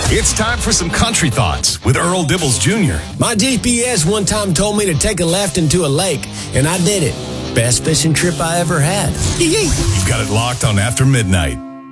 It's time for some country thoughts with Earl Dibbles Jr. My GPS one time told me to take a left into a lake, and I did it. Best fishing trip I ever had. You've got it locked on After Midnight.